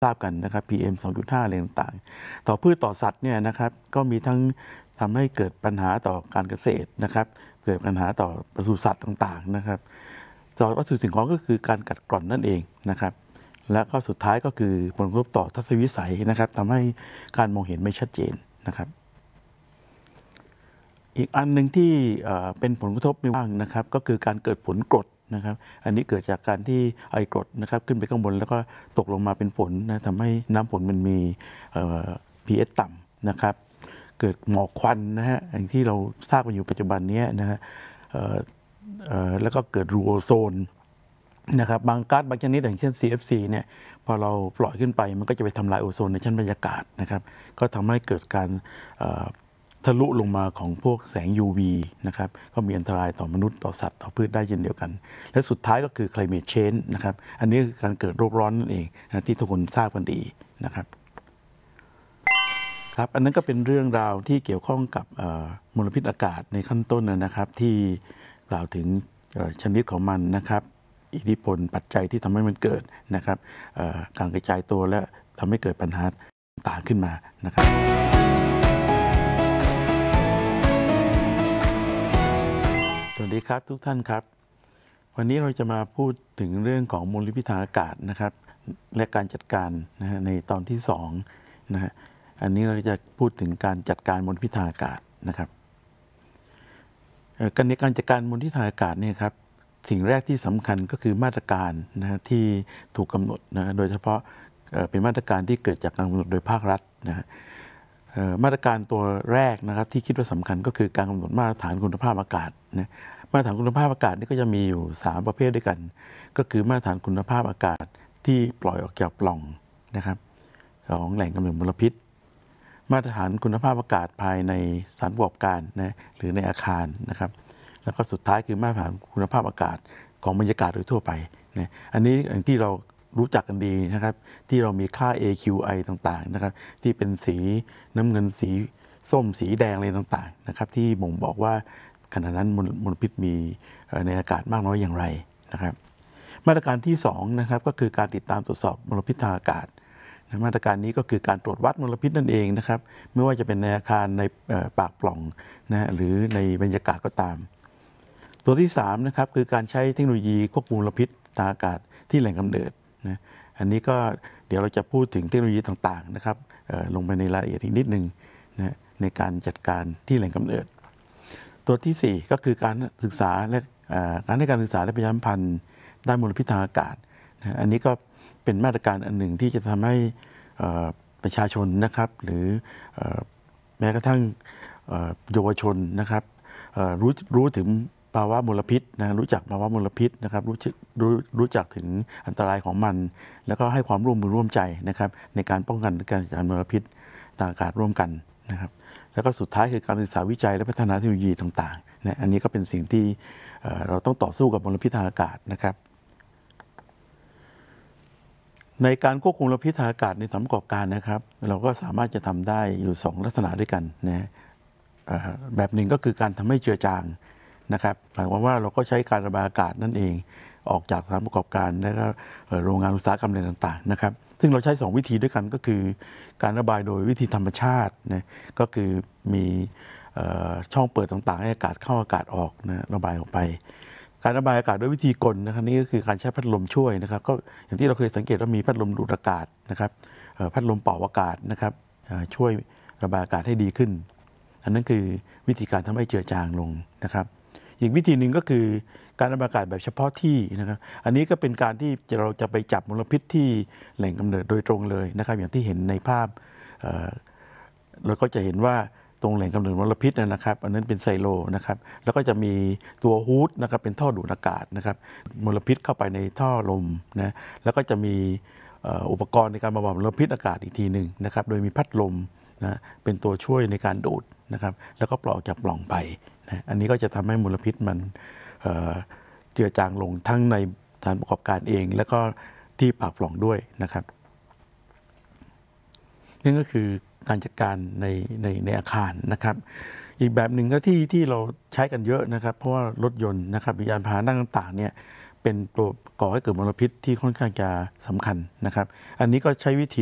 ทราบกันนะครับ PM 2.5 อะไรต่างๆต่อพืชต่อสัตว์เนี่ยนะครับก็มีทั้งทำให้เกิดปัญหาต่อการเกษตรนะครับเกิดปัญหาต่อปศุสัตว์ต่างๆนะครับต่อวัตถุสิ่งของก็คือการกัดกร่อนนั่นเองนะครับและก็สุดท้ายก็คือผลกระทบต่อทัศนวิสัยนะครับทำให้การมองเห็นไม่ชัดเจนนะครับอีกอันหนึ่งที่เป็นผลกระทบในบ้างนะครับก็คือการเกิดฝนกรดนะครับอันนี้เกิดจากการที่ไอกรดนะครับขึ้นไปข้างบนแล้วก็ตกลงมาเป็นฝนนะทำให้น้ำฝนมันมีpH ต่ำนะครับเกิดหมอกควันนะฮะอย่างที่เราทราบกันอยู่ปัจจุบันนี้นะฮะแล้วก็เกิดรูโอโซนนะครับบางก๊าซบางชนิดอย่างเช่น CFC เนี่ยพอเราปล่อยขึ้นไปมันก็จะไปทำลายโอโซนในชั้นบรรยากาศนะครับก็ทำให้เกิดการทะลุลงมาของพวกแสง UV นะครับก็มีอันตรายต่อมนุษย์ต่อสัตว์ต่อพืชได้เช่นเดียวกันและสุดท้ายก็คือ climate change นะครับอันนี้คือการเกิดโลกร้อนนั่นเองนะที่ทุกคนทราบกันดีนะครับครับอันนั้นก็เป็นเรื่องราวที่เกี่ยวข้องกับมลพิษอากาศในขั้นต้นนะครับที่กล่าวถึงชนิดของมันนะครับอิทธิพลปัจจัยที่ทำให้มันเกิดนะครับการกระจายตัวและทำให้เกิดปัญหาต่างขึ้นมานะครับสวัสดีครับทุกท่านครับวันนี้เราจะมาพูดถึงเรื่องของมลพิษทางอากาศนะครับและการจัดการนะฮะในตอนที่2นะฮะอันนี้เราจะพูดถึงการจัดการมลพิษทางอากาศนะครับการในการจัดการมลพิษทางอากาศเนี่ยครับสิ่งแรกที่สำคัญก็คือมาตรการนะฮะที่ถูกกำหนดนะโดยเฉพาะเป็นมาตรการที่เกิดจากการกำหนดโดยภาครัฐนะฮะมาตรการตัวแรกนะครับที่คิดว่าสำคัญก็คือการกำหนดมาตรฐานคุณภาพอากาศนะมาตรฐานคุณภาพอากาศนี่ก็จะมีอยู่3ประเภทด้วยกันก็คือมาตรฐานคุณภาพอากาศที่ปล่อยออกจากปล่องนะครับของแหล่งกำเนิดมลพิษมาตรฐานคุณภาพอากาศภายในสถานประกอบการนะหรือในอาคารนะครับแล้วก็สุดท้ายคือมาตรฐานคุณภาพอากาศของบรรยากาศโดยทั่วไปนะอันนี้อย่างที่เรารู้จักกันดีนะครับที่เรามีค่า AQI ต่างๆนะครับที่เป็นสีน้ำเงินสีส้มสีแดงอะไรต่างๆนะครับที่บ่งบอกว่าขณะนั้นมลพิษมีในอากาศมากน้อยอย่างไรนะครับมาตรการที่2นะครับก็คือการติดตามตรวจสอบมลพิษทางอากาศมาตรการนี้ก็คือการตรวจวัดมลพิษนั่นเองนะครับไม่ว่าจะเป็นในอาคารในปากปล่องนะหรือในบรรยากาศก็ตามตัวที่3นะครับคือการใช้เทคโนโลยีควบคุมมลพิษทางอากาศที่แหล่งกำเนิดนะอันนี้ก็เดี๋ยวเราจะพูดถึงเทคโนโลยีต่างๆนะครับลงไปในรายละเอียดอีกนิดนึงนะในการจัดการที่แหล่งกำเนิดตัวที่4ก็คือการศึกษาและการให้การศึกษาและประชาสัมพันธ์ด้านมลพิษทางอากาศนะอันนี้ก็เป็นมาตรการอันหนึ่งที่จะทำให้ประชาชนนะครับหรือแม้กระทั่งเยาวชนนะครับรู้ถึงภาวะมลพิษนะรู้จักภาวะมลพิษนะครับรู้จักถึงอันตรายของมันแล้วก็ให้ความร่วมมือร่วมใจนะครับในการป้องกันการจัดการมลพิษทางอากาศร่วมกันนะครับแล้วก็สุดท้ายคือการศึกษาวิจัยและพัฒนาเทคโนโลยีต่างๆนะอันนี้ก็เป็นสิ่งที่เราต้องต่อสู้กับมลพิษทางอากาศนะครับในการควบคุมมลพิษทางอากาศในสถานประกอบการนะครับเราก็สามารถจะทำได้อยู่2ลักษณะด้วยกันนะแบบหนึ่งก็คือการทำให้เจือจางนะครับหมายความว่าเราก็ใช้การระบายอากาศนั่นเองออกจากสถานประกอบการและก็โรงงานอุตสาหกรรมอะไรต่างๆนะครับซึ่งเราใช้2วิธีด้วยกันก็คือการระบายโดยวิธีธรรมชาตินะก็คือมีช่องเปิดต่างๆให้อากาศเข้าอากาศออกนะระบายออกไปการระบายอากาศด้วยวิธีกลนะครับนี่ก็คือการใช้พัดลมช่วยนะครับก็อย่างที่เราเคยสังเกตว่ามีพัดลมดูดอากาศนะครับพัดลมเป่าอากาศนะครับช่วยระบายอากาศให้ดีขึ้นอันนั้นคือวิธีการทำให้เจือจางลงนะครับอีกวิธีหนึ่งก็คือการระบายอากาศแบบเฉพาะที่นะครับอันนี้ก็เป็นการที่เราจะไปจับมลพิษที่แหล่งกำเนิดโดยตรงเลยนะครับอย่างที่เห็นในภาพเราก็จะเห็นว่าตรงแหล่งกำเนิดมลพิษนะครับอันนั้นเป็นไซโลนะครับแล้วก็จะมีตัวฮูดนะครับเป็นท่อดูดอากาศนะครับมลพิษเข้าไปในท่อลมนะแล้วก็จะมีอุปกรณ์ในการบำบัดมลพิษอากาศอีกทีหนึ่งนะครับโดยมีพัดลมนะเป็นตัวช่วยในการดูดนะครับแล้วก็ปล่อยจากปล่องไปนะอันนี้ก็จะทำให้มลพิษมันเจือจางลงทั้งในสถานประกอบการเองแล้วก็ที่ปากปล่องด้วยนะครับนี่ก็คือการจัดการในอาคารนะครับอีกแบบหนึ่งก็ที่เราใช้กันเยอะนะครับเพราะว่ารถยนต์นะครับหรือยานพาหนะต่างๆเนี่ยเป็นตัวก่อให้เกิดมลพิษที่ค่อนข้างจะสำคัญนะครับ อันนี้ก็ใช้วิธี